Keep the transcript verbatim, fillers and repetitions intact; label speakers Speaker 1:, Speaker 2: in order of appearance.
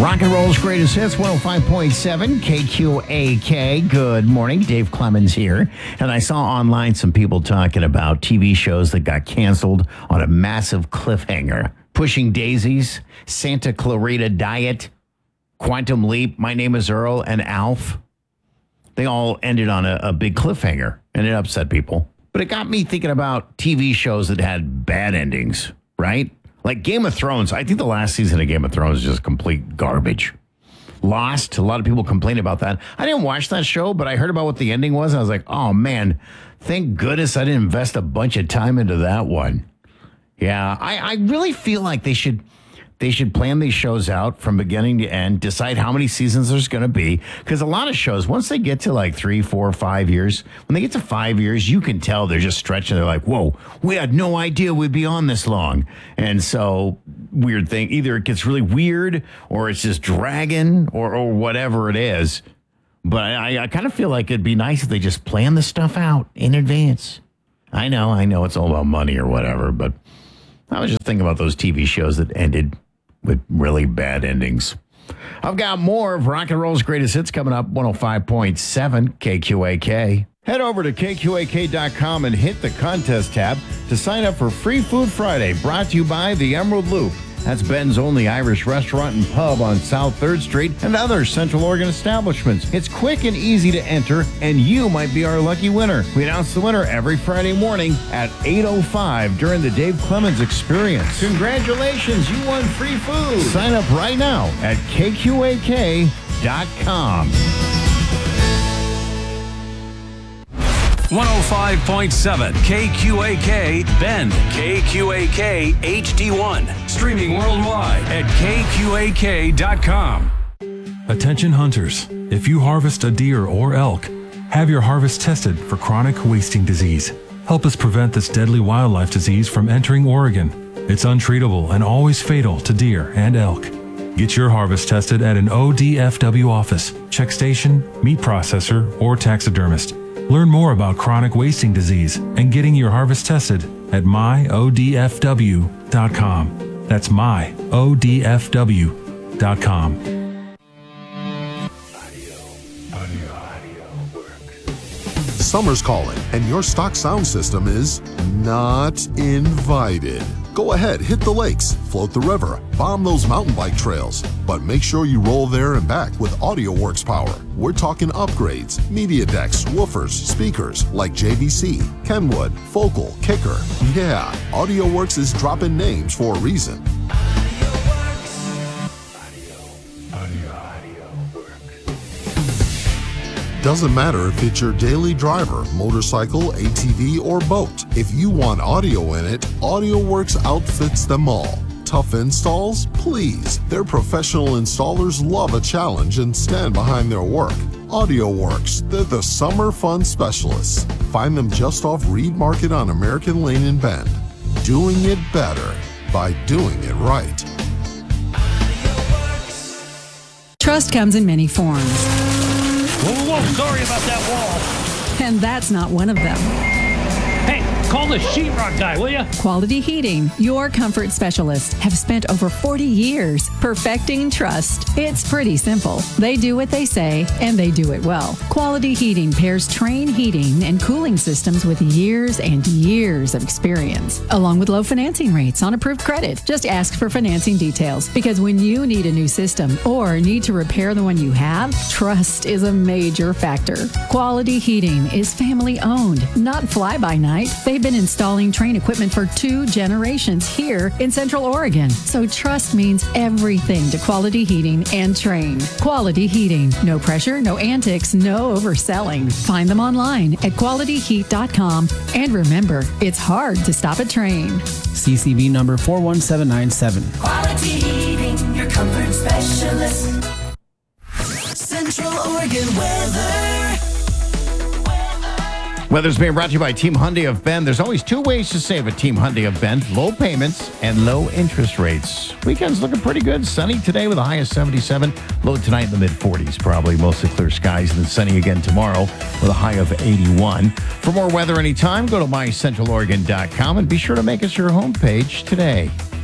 Speaker 1: Rock and roll's greatest hits, one oh five point seven K Q A K. Good morning. Dave Clemens here. And I saw online some people talking about T V shows that got canceled on a massive cliffhanger. Pushing Daisies, Santa Clarita Diet, Quantum Leap, My Name is Earl, and Alf. They all ended on a, a big cliffhanger, and it upset people. But it got me thinking about T V shows that had bad endings, right? Like Game of Thrones. I think the last season of Game of Thrones is just complete garbage. Lost. A lot of people complain about that. I didn't watch that show, but I heard about what the ending was. And I was like, oh, man, thank goodness I didn't invest a bunch of time into that one. Yeah, I, I really feel like they should they should plan these shows out from beginning to end, decide how many seasons there's going to be. Because a lot of shows, once they get to like three, four, five years, when they get to five years, you can tell they're just stretching. They're like, whoa, we had no idea we'd be on this long. And so, weird thing, either it gets really weird or it's just dragging or, or whatever it is. But I, I kind of feel like it'd be nice if they just plan the stuff out in advance. I know, I know it's all about money or whatever, but I was just thinking about those T V shows that ended with really bad endings. I've got more of Rock and Roll's greatest hits coming up, one oh five point seven K Q A K. Head over to K Q A K dot com and hit the contest tab to sign up for Free Food Friday, brought to you by the Emerald Loop. That's Ben's only Irish restaurant and pub on South third Street and other Central Oregon establishments. It's quick and easy to enter, and you might be our lucky winner. We announce the winner every Friday morning at eight oh five during the Dave Clemens Experience. Congratulations, you won free food. Sign up right now at K Q A K dot com.
Speaker 2: one oh five point seven K Q A K Bend, K Q A K H D one. Streaming worldwide at K Q A K dot com.
Speaker 3: Attention hunters, if you harvest a deer or elk, have your harvest tested for chronic wasting disease. Help us prevent this deadly wildlife disease from entering Oregon. It's untreatable and always fatal to deer and elk. Get your harvest tested at an O D F W office, check station, meat processor, or taxidermist. Learn more about chronic wasting disease and getting your harvest tested at my O D F W dot com. That's my O D F W dot com.
Speaker 4: Summer's calling, and your stock sound system is not invited. Go ahead, hit the lakes, float the river, bomb those mountain bike trails, but make sure you roll there and back with AudioWorks power. We're talking upgrades, media decks, woofers, speakers like J V C, Kenwood, Focal, Kicker. Yeah, AudioWorks is dropping names for a reason. Doesn't matter if it's your daily driver, motorcycle, A T V, or boat. If you want audio in it, AudioWorks outfits them all. Tough installs? Please. Their professional installers love a challenge and stand behind their work. AudioWorks, they're the summer fun specialists. Find them just off Reed Market on American Lane in Bend. Doing it better by doing it right.
Speaker 5: Trust comes in many forms.
Speaker 6: Whoa, whoa, whoa, sorry about that wall.
Speaker 5: And that's not one of them.
Speaker 6: Hey, call the sheetrock guy, will you?
Speaker 5: Quality Heating, your comfort specialist, have spent over forty years perfecting trust. It's pretty simple. They do what they say, and they do it well. Quality Heating pairs Trane heating and cooling systems with years and years of experience, along with low financing rates on approved credit. Just ask for financing details, because when you need a new system or need to repair the one you have, trust is a major factor. Quality Heating is family owned, not fly-by-night. They've been installing Trane equipment for two generations here in Central Oregon. So trust means everything to Quality Heating and Trane. Quality Heating. No pressure, no antics, no overselling. Find them online at quality heat dot com. And remember, it's hard to stop a Trane.
Speaker 7: C C B number four one seven nine seven.
Speaker 8: Quality Heating, your comfort specialist. Central Oregon weather.
Speaker 1: Weather's being brought to you by Team Hyundai of Bend. There's always two ways to save at Team Hyundai of Bend: low payments and low interest rates. Weekend's looking pretty good. Sunny today with a high of seventy-seven. Low tonight in the mid forties, probably mostly clear skies, and then sunny again tomorrow with a high of eighty-one. For more weather anytime, go to my central oregon dot com and be sure to make us your homepage today.